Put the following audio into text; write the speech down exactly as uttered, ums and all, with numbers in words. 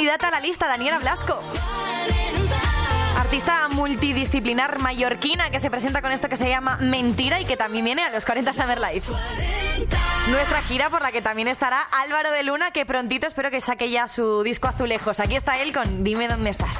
candidata a la lista, Daniela Blasco. Artista multidisciplinar mallorquina que se presenta con esto que se llama Mentira y que también viene a los cuarenta Summer Live. Nuestra gira por la que también estará Álvaro de Luna, que prontito espero que saque ya su disco Azulejos. Aquí está él con Dime dónde estás.